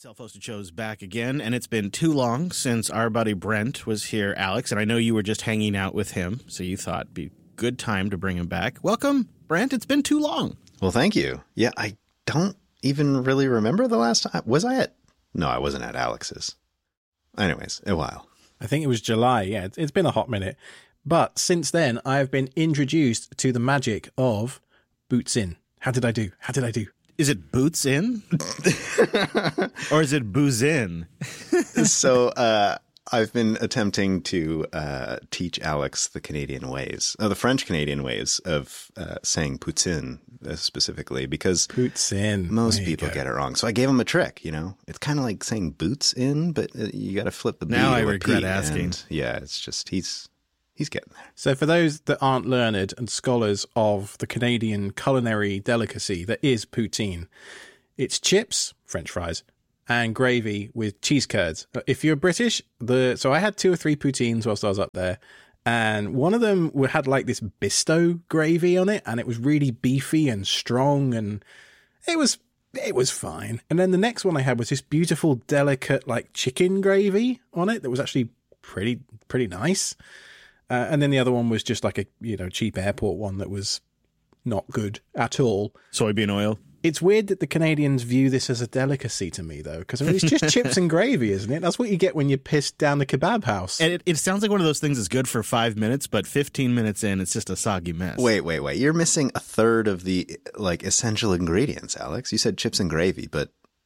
Self-Hosted Show's back again, and it's been too long since our buddy Brent was here, Alex, and I know you were just hanging out with him, so you thought it'd be a good time to bring him back. Welcome, Brent. It's been too long. Well, thank you. Yeah, I don't even really remember the last time. Was I at? No, I wasn't at Alex's. Anyways, a while. I think it was July. Yeah, it's been a hot minute. But since then, I have been introduced to the magic of Boots In. How did I do? Is it Boots In? Or is it Booze In? So I've been attempting to teach Alex the Canadian ways, the French-Canadian ways of saying poutine specifically, because poutine. Most people get it wrong. So I gave him a trick, you know. It's kind of like saying boots in, but you got to flip the B. Now I regret asking. And, yeah, it's just he's getting there. So for those that aren't learned and scholars of the Canadian culinary delicacy that is poutine, it's chips, French fries, and gravy with cheese curds. If you're British, so I had 2 or 3 poutines whilst I was up there, and one of them had like this Bisto gravy on it, and it was really beefy and strong, and it was fine. And then the next one I had was this beautiful, delicate like chicken gravy on it that was actually pretty nice. And then the other one was just like a cheap airport one that was not good at all. Soybean oil. It's weird that the Canadians view this as a delicacy to me, though, because it's just chips and gravy, isn't it? That's what you get when you're pissed down the kebab house. And it sounds like one of those things that's good for 5 minutes, but 15 minutes in, it's just a soggy mess. Wait. You're missing a third of the essential ingredients, Alex. You said chips and gravy, but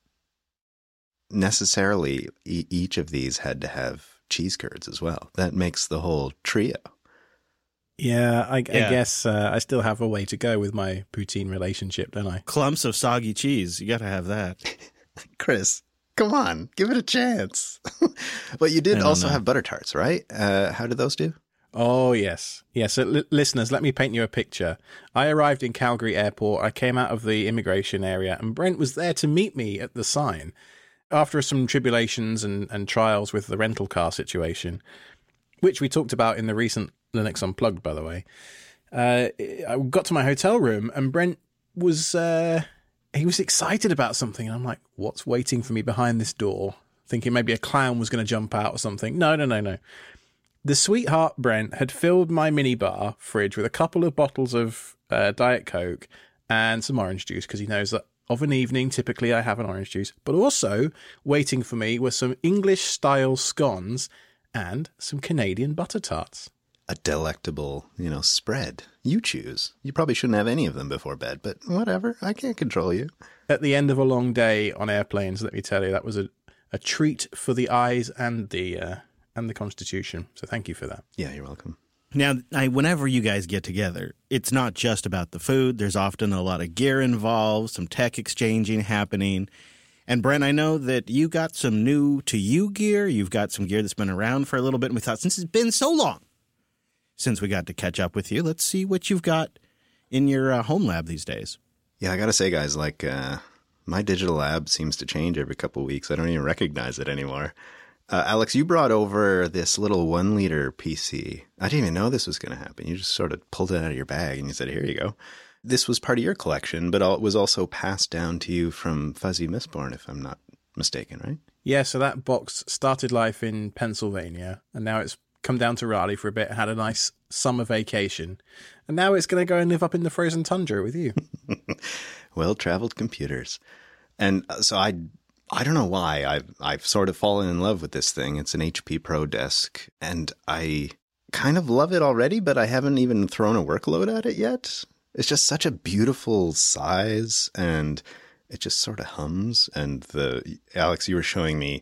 necessarily each of these had to have cheese curds as well. That makes the whole trio. Yeah, I guess I still have a way to go with my poutine relationship, don't I? Clumps of soggy cheese. You got to have that. Chris, come on. Give it a chance. But you did also have butter tarts, right? How did those do? Oh, yes. Yeah, so listeners, let me paint you a picture. I arrived in Calgary Airport. I came out of the immigration area, and Brent was there to meet me at the sign. After some tribulations and trials with the rental car situation, which we talked about in the recent Linux Unplugged, by the way, I got to my hotel room and Brent was he was excited about something. And I'm like, what's waiting for me behind this door? Thinking maybe a clown was going to jump out or something. No. The sweetheart Brent had filled my minibar fridge with a couple of bottles of Diet Coke and some orange juice, because he knows that of an evening, typically I have an orange juice, but also waiting for me were some English-style scones and some Canadian butter tarts. A delectable, spread. You choose. You probably shouldn't have any of them before bed, but whatever. I can't control you. At the end of a long day on airplanes, let me tell you, that was a treat for the eyes and the constitution. So thank you for that. Yeah, you're welcome. Now, whenever you guys get together, it's not just about the food. There's often a lot of gear involved, some tech exchanging happening. And Brent, I know that you got some new to you gear. You've got some gear that's been around for a little bit. And we thought, since it's been so long since we got to catch up with you, let's see what you've got in your home lab these days. Yeah, I got to say, guys, my digital lab seems to change every couple of weeks. I don't even recognize it anymore. Alex, you brought over this little 1-liter PC. I didn't even know this was going to happen. You just sort of pulled it out of your bag and you said, here you go. This was part of your collection, but it was also passed down to you from Fuzzy Mistborn, if I'm not mistaken, right? Yeah, so that box started life in Pennsylvania, and now it's come down to Raleigh for a bit, had a nice summer vacation, and now it's going to go and live up in the frozen tundra with you. Well-traveled computers. And so I don't know why I've sort of fallen in love with this thing. It's an HP Pro Desk, and I kind of love it already, but I haven't even thrown a workload at it yet. It's just such a beautiful size, and it just sort of hums. And Alex, you were showing me,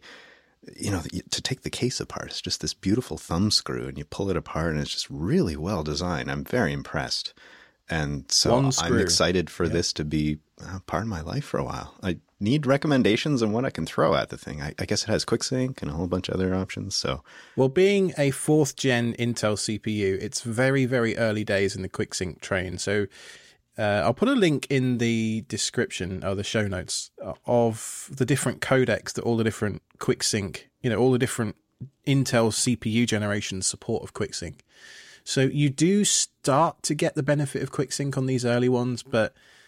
to take the case apart. It's just this beautiful thumb screw, and you pull it apart, and it's just really well designed. I'm very impressed. And so I'm excited for this to be part of my life for a while. I need recommendations on what I can throw at the thing. I guess it has QuickSync and a whole bunch of other options. So, well, being a 4th gen Intel CPU, it's very, very early days in the QuickSync train. So I'll put a link in the description or the show notes of the different codecs that all the different QuickSync, all the different Intel CPU generations support of QuickSync. So you do start to get the benefit of QuickSync on these early ones, but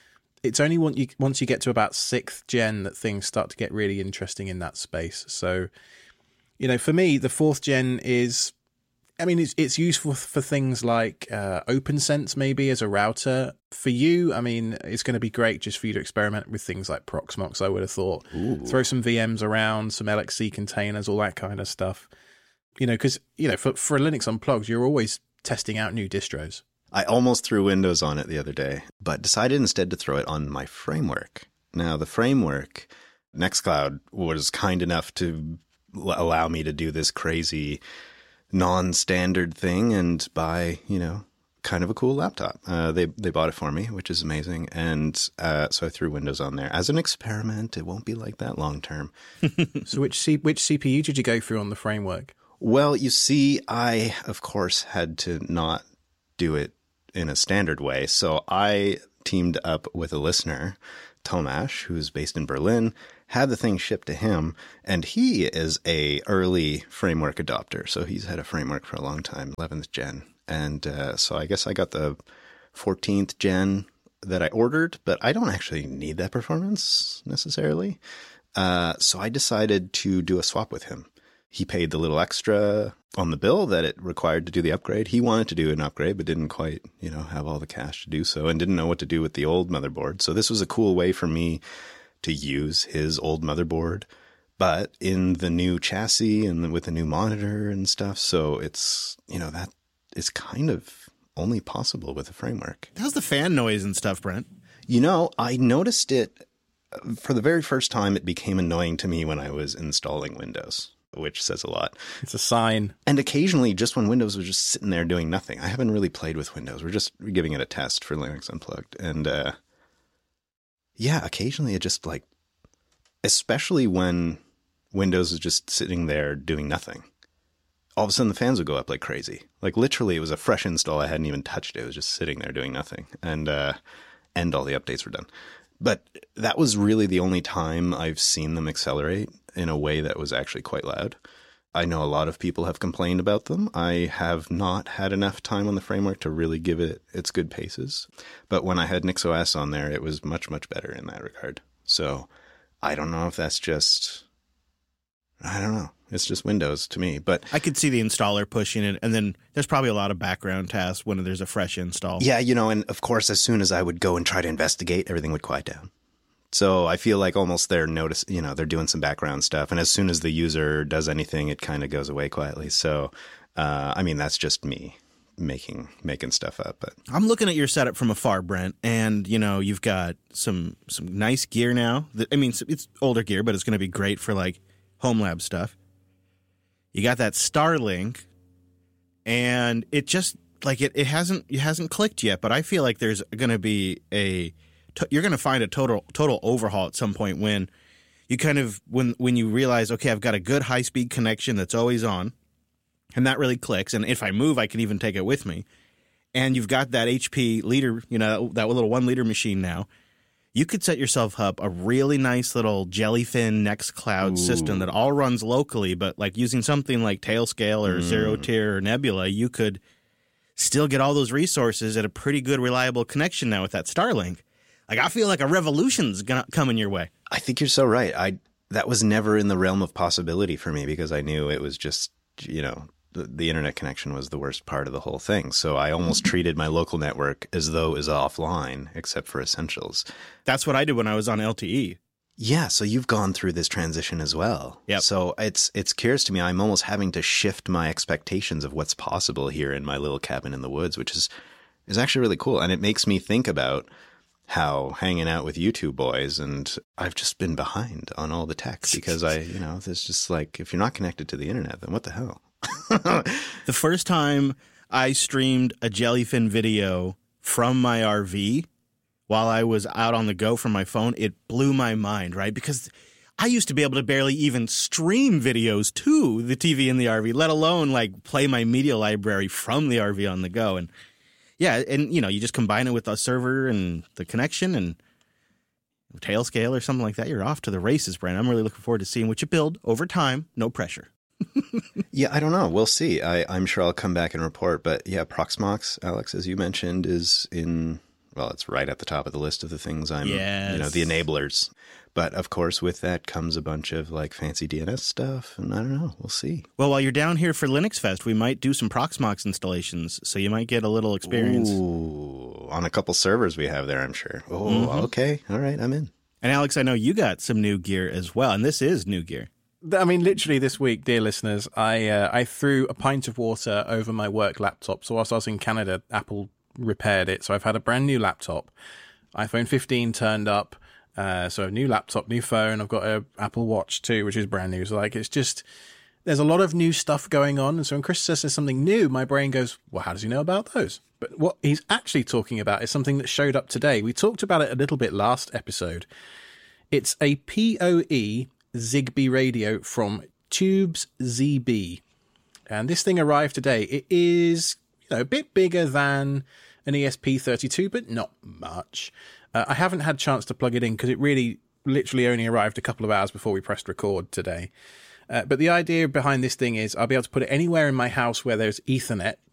it's only once you get to about 6th gen that things start to get really interesting in that space. So, for me, the 4th gen is, it's useful for things like OpenSense maybe as a router. For you, it's going to be great just for you to experiment with things like Proxmox, I would have thought. Ooh. Throw some VMs around, some LXC containers, all that kind of stuff. Because, for Linux Unplugged, you're always testing out new distros. I almost threw Windows on it the other day, but decided instead to throw it on my framework. Now, the framework, Nextcloud was kind enough to allow me to do this crazy non-standard thing and buy, kind of a cool laptop. They bought it for me, which is amazing. And so I threw Windows on there as an experiment. It won't be like that long term. So which CPU did you go through on the framework? Well, you see, I, of course, had to not do it in a standard way. So I teamed up with a listener, Tomasz, who's based in Berlin, had the thing shipped to him, and he is a early framework adopter. So he's had a framework for a long time, 11th gen. And so I guess I got the 14th gen that I ordered, but I don't actually need that performance necessarily. So I decided to do a swap with him. He paid the little extra on the bill that it required to do the upgrade. He wanted to do an upgrade, but didn't quite, have all the cash to do so and didn't know what to do with the old motherboard. So this was a cool way for me to use his old motherboard, but in the new chassis and with a new monitor and stuff. So it's, that is kind of only possible with a framework. How's the fan noise and stuff, Brent? I noticed it for the very first time. It became annoying to me when I was installing Windows, which says a lot. It's a sign. And occasionally just when Windows was just sitting there doing nothing. I haven't really played with Windows. We're just giving it a test for Linux Unplugged. And occasionally it just especially when Windows is just sitting there doing nothing. All of a sudden the fans would go up like crazy. Like literally it was a fresh install. I hadn't even touched it. It was just sitting there doing nothing. And all the updates were done. But that was really the only time I've seen them accelerate in a way that was actually quite loud. I know a lot of people have complained about them. I have not had enough time on the framework to really give it its good paces. But when I had NixOS on there, it was much, much better in that regard. So I don't know if that's just, I don't know. It's just Windows to me. But I could see the installer pushing it, and then there's probably a lot of background tasks when there's a fresh install. Yeah, and of course, as soon as I would go and try to investigate, everything would quiet down. So I feel like almost they're they're doing some background stuff. And as soon as the user does anything, it kind of goes away quietly. So, that's just me making stuff up. But I'm looking at your setup from afar, Brent, and, you've got some nice gear now. It's older gear, but it's going to be great for home lab stuff. You got that Starlink, and it just it hasn't clicked yet. But I feel like there's going to be you're going to find a total overhaul at some point when you when you realize, okay, I've got a good high speed connection that's always on, and that really clicks. And if I move, I can even take it with me. And you've got that HP liter, that little 1 liter machine now. You could set yourself up a really nice little Jellyfin Nextcloud system that all runs locally, but using something like Tailscale or Zero Tier or Nebula, you could still get all those resources at a pretty good, reliable connection now with that Starlink. I feel like a revolution's coming your way. I think you're so right. That was never in the realm of possibility for me because I knew it was just, the internet connection was the worst part of the whole thing. So I almost treated my local network as though it was offline, except for essentials. That's what I did when I was on LTE. Yeah, so you've gone through this transition as well. Yep. So it's curious to me. I'm almost having to shift my expectations of what's possible here in my little cabin in the woods, which is actually really cool. And it makes me think about how hanging out with you two boys, and I've just been behind on all the tech because there's just if you're not connected to the internet, then what the hell? The first time I streamed a Jellyfin video from my RV while I was out on the go from my phone, it blew my mind, right? Because I used to be able to barely even stream videos to the TV in the RV, let alone play my media library from the RV on the go. And yeah, and you just combine it with a server and the connection and Tailscale or something like that. You're off to the races, Brent. I'm really looking forward to seeing what you build over time. No pressure. Yeah, I don't know. We'll see. I'm sure I'll come back and report. But yeah, Proxmox, Alex, as you mentioned, is in well, it's right at the top of the list of the things I'm, Yes. the enablers. But of course, with that comes a bunch of like fancy DNS stuff, and I don't know. We'll see. Well, while you're down here for Linux Fest, we might do some Proxmox installations, so you might get a little experience. Ooh, on a couple servers we have there, I'm sure. Oh, okay. All right, I'm in. And Alex, I know you got some new gear as well, and this is new gear. I mean, literally this week, dear listeners, I threw a pint of water over my work laptop. So whilst I was in Canada, Apple repaired it. So I've had a brand new laptop. iPhone 15 turned up. So a new laptop, new phone. I've got an Apple Watch too, which is brand new. So like, it's just, there's a lot of new stuff going on. And so when Chris says there's something new, my brain goes, well, how does he know about those? But what he's actually talking about is something that showed up today. We talked about it a little bit last episode. It's a PoE Zigbee radio from Tubes ZB. And this thing arrived today. It is, a bit bigger than an ESP32, but not much. I haven't had a chance to plug it in because it really literally only arrived a couple of hours before we pressed record today. But the idea behind this thing is I'll be able to put it anywhere in my house where there's Ethernet,